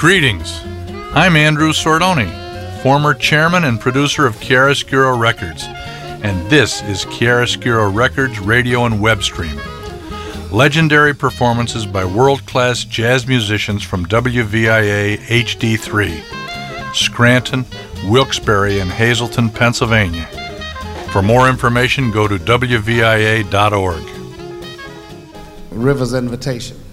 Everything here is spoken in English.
Greetings. I'm Andrew Sordoni, former chairman and producer of Chiaroscuro Records, and this is Chiaroscuro Records radio and web stream. Legendary performances by world-class jazz musicians from WVIA HD3, Scranton, Wilkes-Barre, and Hazleton, Pennsylvania. For more information, go to WVIA.org. River's Invitation.